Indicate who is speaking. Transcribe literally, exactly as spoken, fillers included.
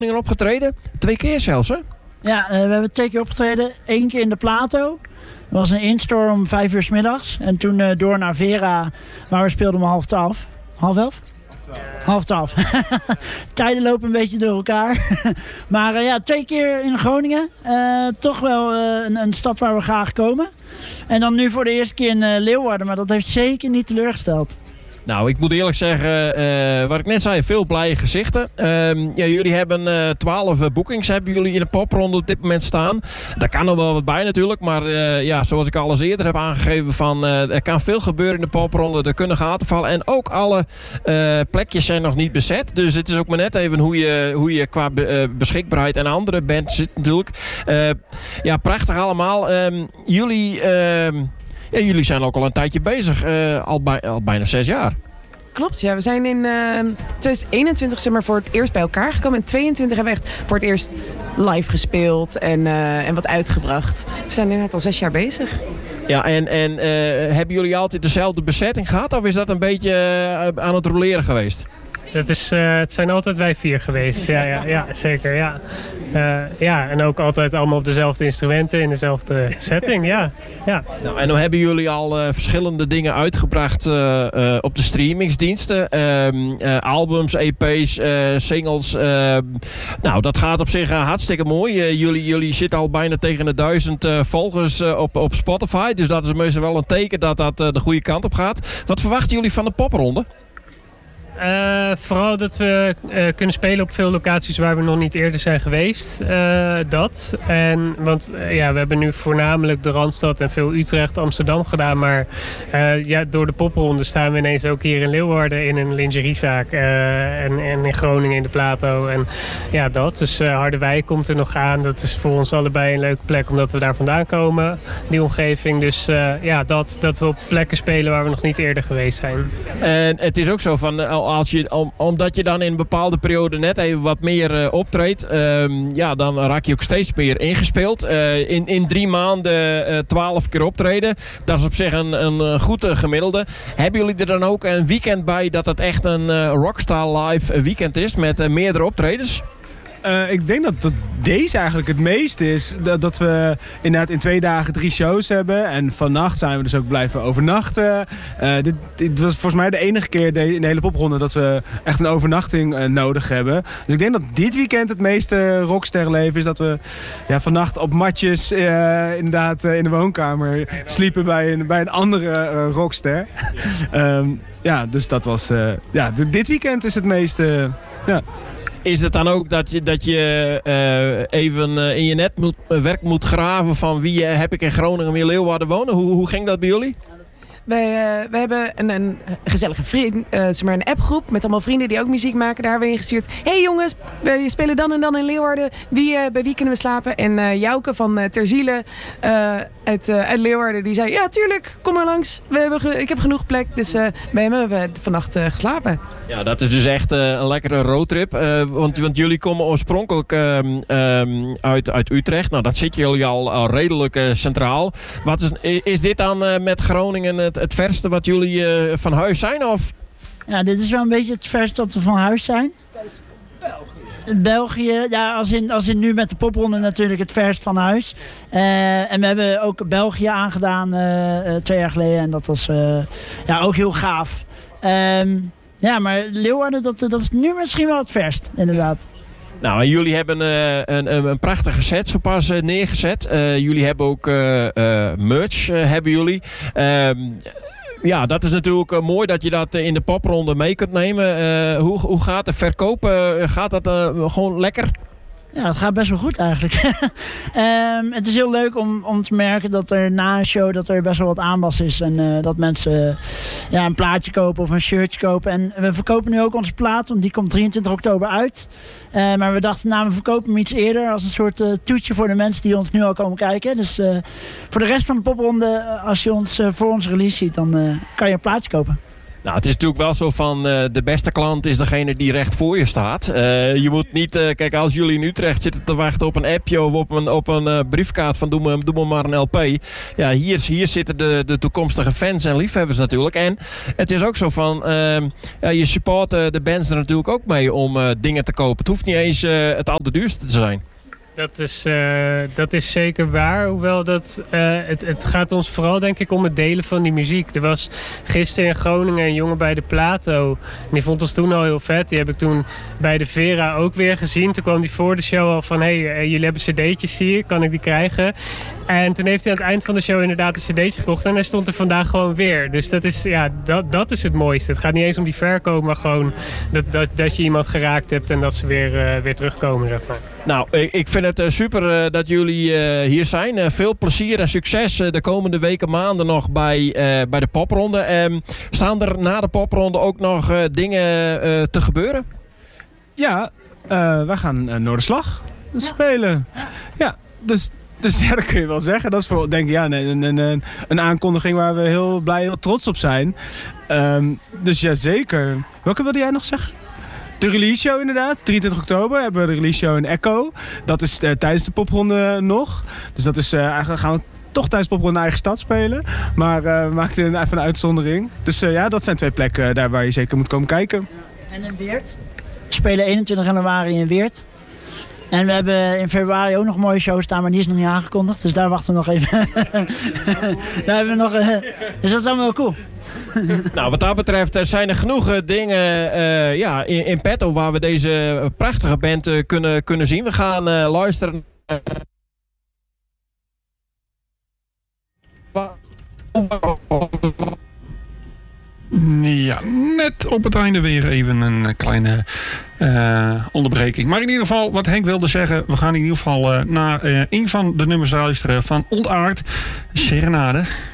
Speaker 1: opgetreden. Twee keer zelfs, hè?
Speaker 2: Ja, uh, we hebben twee keer opgetreden. Eén keer in de Plato. Dat was een instore om vijf uur 's middags. En toen uh, door naar Vera, waar we speelden om half twaalf. Half elf? Half twaalf. Tijden lopen een beetje door elkaar. maar uh, ja, twee keer in Groningen. Uh, toch wel uh, een, een stad waar we graag komen. En dan nu voor de eerste keer in uh, Leeuwarden. Maar dat heeft zeker niet teleurgesteld.
Speaker 1: Nou, ik moet eerlijk zeggen, uh, wat ik net zei, veel blije gezichten. Uh, ja, jullie hebben twaalf uh, boekings hebben jullie in de popronde op dit moment staan. Daar kan nog wel wat bij natuurlijk, maar uh, ja, zoals ik al eens eerder heb aangegeven, van, uh, er kan veel gebeuren in de popronde. Er kunnen gaten vallen en ook alle uh, plekjes zijn nog niet bezet. Dus het is ook maar net even hoe je, hoe je qua be, uh, beschikbaarheid en andere bands zit natuurlijk. Uh, ja, prachtig allemaal. Uh, jullie... Uh, Ja, jullie zijn ook al een tijdje bezig, uh, al, bij, al bijna zes jaar.
Speaker 3: Klopt, ja. We zijn in uh, twintig eenentwintig zeg maar, voor het eerst bij elkaar gekomen. En tweeëntwintig hebben we echt voor het eerst live gespeeld en, uh, en wat uitgebracht. We zijn inderdaad al zes jaar bezig.
Speaker 1: Ja, en, en uh, hebben jullie altijd dezelfde bezetting gehad? Of is dat een beetje uh, aan het roleren geweest?
Speaker 4: Dat is, uh, het zijn altijd wij vier geweest, ja, ja, ja zeker. Ja. Uh, ja, en ook altijd allemaal op dezelfde instrumenten in dezelfde setting, ja. ja.
Speaker 1: Nou, en dan hebben jullie al uh, verschillende dingen uitgebracht uh, uh, op de streamingsdiensten. Uh, uh, albums, E P's, uh, singles. Uh, nou, dat gaat op zich uh, hartstikke mooi. Uh, jullie, jullie zitten al bijna tegen de duizend uh, volgers uh, op, op Spotify. Dus dat is meestal wel een teken dat dat uh, de goede kant op gaat. Wat verwachten jullie van de popronde?
Speaker 4: Uh, vooral dat we uh, kunnen spelen op veel locaties waar we nog niet eerder zijn geweest. Uh, dat. En, want uh, ja, we hebben nu voornamelijk de Randstad en veel Utrecht, Amsterdam gedaan. Maar uh, ja, door de popronde staan we ineens ook hier in Leeuwarden in een lingeriezaak. Uh, en, en in Groningen in de Plato. En ja, dat. Dus uh, Harderwijk komt er nog aan. Dat is voor ons allebei een leuke plek omdat we daar vandaan komen. Die omgeving. Dus uh, ja, dat, dat we op plekken spelen waar we nog niet eerder geweest zijn.
Speaker 1: En het is ook zo van... Als je, om, omdat je dan in een bepaalde periode net even wat meer uh, optreedt, um, ja, dan raak je ook steeds meer ingespeeld. Uh, in, in drie maanden uh, twaalf keer optreden. Dat is op zich een, een goed uh, gemiddelde. Hebben jullie er dan ook een weekend bij dat het echt een uh, Rockstar Live weekend is met uh, meerdere optredens?
Speaker 5: Uh, ik denk dat, dat deze eigenlijk het meeste is. Dat, dat we inderdaad in twee dagen drie shows hebben. En vannacht zijn we dus ook blijven overnachten. Uh, dit, dit was volgens mij de enige keer de, in de hele popronde dat we echt een overnachting uh, nodig hebben. Dus ik denk dat dit weekend het meeste rocksterleven is. Dat we ja, vannacht op matjes uh, inderdaad uh, in de woonkamer sliepen bij een, bij een andere uh, rockster. um, ja, dus dat was... Uh, ja, dit weekend is het meeste... Uh, ja.
Speaker 1: Is het dan ook dat je, dat je uh, even uh, in je netwerk moet, uh, moet graven van wie uh, heb ik in Groningen in Leeuwarden wonen? Hoe, hoe ging dat bij jullie?
Speaker 3: Wij, uh, wij hebben een, een gezellige vriend, uh, zeg maar een appgroep met allemaal vrienden die ook muziek maken. Daar hebben we ingestuurd. Hey jongens, we spelen dan en dan in Leeuwarden. Wie, uh, bij wie kunnen we slapen? En uh, Jouke van uh, Terziele uh, uit, uh, uit Leeuwarden, die zei, ja tuurlijk, kom maar langs. We hebben ge- ik heb genoeg plek, dus uh, bij hem hebben we vannacht uh, geslapen.
Speaker 1: Ja, dat is dus echt uh, een lekkere roadtrip. Uh, want, want jullie komen oorspronkelijk uh, um, uit, uit Utrecht. Nou, dat zitten jullie al, al redelijk uh, centraal. Wat is, is dit dan uh, met Groningen het, het verste wat jullie uh, van huis zijn? Of?
Speaker 2: Ja, dit is wel een beetje het verste dat we van huis zijn. België. België, ja, als in, als in nu met de popronde natuurlijk het verst van huis. Uh, en we hebben ook België aangedaan uh, twee jaar geleden. En dat was uh, ja, ook heel gaaf. Um, ja, maar Leeuwarden, dat, dat is nu misschien wel het verst, inderdaad.
Speaker 1: Nou, jullie hebben uh, een, een prachtige set zo pas uh, neergezet. Uh, jullie hebben ook uh, uh, merch, uh, hebben jullie. Uh, ja, dat is natuurlijk uh, mooi dat je dat uh, in de popronde mee kunt nemen. Uh, hoe, hoe gaat de verkoop? Uh, gaat dat uh, gewoon lekker?
Speaker 2: Ja, het gaat best wel goed eigenlijk. um, het is heel leuk om, om te merken dat er na een show dat er best wel wat aanwas is. En uh, dat mensen uh, ja, een plaatje kopen of een shirtje kopen. En we verkopen nu ook onze plaat, want die komt drieëntwintig oktober uit. Uh, maar we dachten, nou, we verkopen hem iets eerder als een soort uh, toetje voor de mensen die ons nu al komen kijken. Dus uh, voor de rest van de popronde, uh, als je ons uh, voor onze release ziet, dan uh, kan je een plaatje kopen.
Speaker 1: Nou, het is natuurlijk wel zo van uh, de beste klant is degene die recht voor je staat. Uh, je moet niet, uh, kijk, als jullie in Utrecht zitten te wachten op een appje of op een, op een uh, briefkaart van doe me, doe me maar een L P. Ja, hier, hier zitten de, de toekomstige fans en liefhebbers natuurlijk. En het is ook zo van, uh, ja, je support uh, de bands er natuurlijk ook mee om uh, dingen te kopen. Het hoeft niet eens uh, het allerduurste te zijn.
Speaker 4: Dat is, uh, dat is zeker waar, hoewel dat, uh, het, het gaat ons vooral denk ik om het delen van die muziek. Er was gisteren in Groningen een jongen bij de Plato, die vond ons toen al heel vet. Die heb ik toen bij de Vera ook weer gezien. Toen kwam hij voor de show al van, hé, hey, jullie hebben cd'tjes hier, kan ik die krijgen? En toen heeft hij aan het eind van de show inderdaad een cd'tje gekocht en hij stond er vandaag gewoon weer. Dus dat is, ja, dat, dat is het mooiste. Het gaat niet eens om die verkoop, maar gewoon dat, dat, dat je iemand geraakt hebt en dat ze weer, uh, weer terugkomen, zeg maar.
Speaker 1: Nou, ik, ik vind het uh, super uh, dat jullie uh, hier zijn. Uh, veel plezier en succes uh, de komende weken, maanden nog bij, uh, bij de popronde. Um, staan er na de popronde ook nog uh, dingen uh, te gebeuren?
Speaker 5: Ja, uh, wij gaan uh, Noorderslag spelen. Ja, dus... Dus ja, dat kun je wel zeggen. Dat is voor, denk ik, ja, een, een, een, een aankondiging waar we heel blij, heel trots op zijn. Um, dus ja, zeker. Welke wilde jij nog zeggen? De release show inderdaad. drieëntwintig oktober hebben we de release show in Echo. Dat is uh, tijdens de popronde nog. Dus dat is uh, eigenlijk gaan we toch tijdens de popronde in eigen stad spelen. Maar uh, we maakten een, even een uitzondering. Dus uh, ja, dat zijn twee plekken uh, daar waar je zeker moet komen kijken.
Speaker 2: En in Weert. We spelen eenentwintig januari in Weert. En we hebben in februari ook nog een mooie show staan, maar die is nog niet aangekondigd. Dus daar wachten we nog even. daar hebben we nog, uh, dus dat is allemaal wel cool.
Speaker 1: Nou, wat dat betreft er zijn er genoeg uh, dingen uh, ja, in, in petto waar we deze prachtige band uh, kunnen, kunnen zien. We gaan uh, luisteren.
Speaker 6: Ja, net op het einde weer even een kleine uh, onderbreking. Maar in ieder geval, wat Henk wilde zeggen, we gaan in ieder geval uh, naar uh, een van de nummers luisteren van Ontaard, Serenade.